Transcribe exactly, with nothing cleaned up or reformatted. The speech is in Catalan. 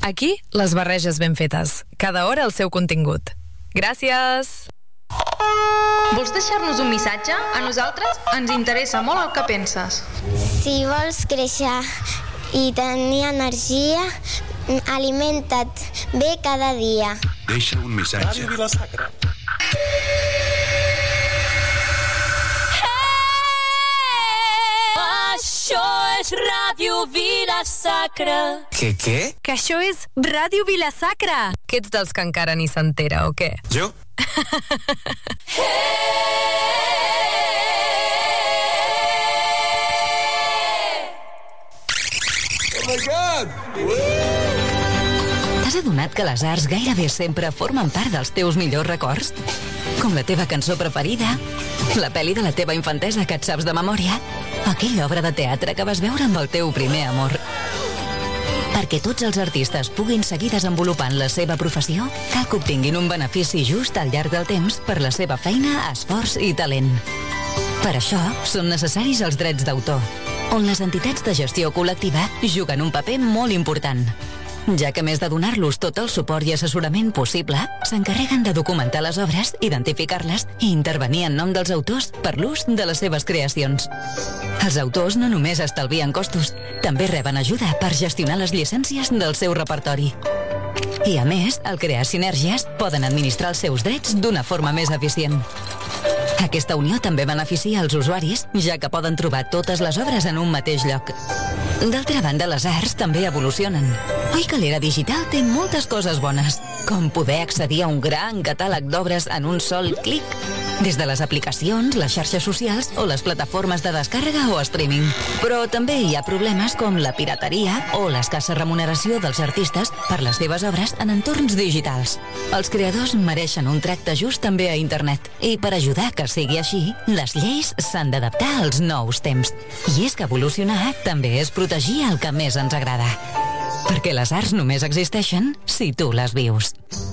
Aquí, les barreges ben fetes. Cada hora el seu contingut. Gràcies! Vols deixar-nos un missatge? A nosaltres ens interessa molt el que penses. Si vols créixer i tenir energia, alimenta't bé cada dia. Deixa un missatge. Ràdio Vila-sacra. Això és Ràdio Vila-sacra. Què, què? Que això és Ràdio Vila-sacra. Que ets dels que encara ni s'entera, o què? Jo? Oh my God! T'has adonat que les arts gairebé sempre formen part dels teus millors records? Com la teva cançó preferida, la pel·li de la teva infantesa que et saps de memòria, o aquella obra de teatre que vas veure amb el teu primer amor. Perquè tots els artistes puguin seguir desenvolupant la seva professió, cal que obtinguin un benefici just al llarg del temps per la seva feina, esforç i talent. Per això són necessaris els drets d'autor, on les entitats de gestió col·lectiva juguen un paper molt important, ja que a més de donar-los tot el suport i assessorament possible, s'encarreguen de documentar les obres, identificar-les i intervenir en nom dels autors per l'ús de les seves creacions. Els autors no només estalvien costos, també reben ajuda per gestionar les llicències del seu repertori. I a més, al crear sinergies, poden administrar els seus drets d'una forma més eficient. Aquesta unió també beneficia els usuaris, ja que poden trobar totes les obres en un mateix lloc. D'altra banda, les arts també evolucionen. Oi que l'era digital té moltes coses bones, com poder accedir a un gran catàleg d'obres en un sol clic, des de les aplicacions, les xarxes socials o les plataformes de descàrrega o streaming. Però també hi ha problemes com la pirateria o l'escassa remuneració dels artistes per les seves obres en entorns digitals. Els creadors mereixen un tracte just també a internet, i per ajudar que sigui així, les lleis s'han d'adaptar als nous temps. I és que evolucionar també és protegir el que més ens agrada. Perquè les arts només existeixen si tu les vius.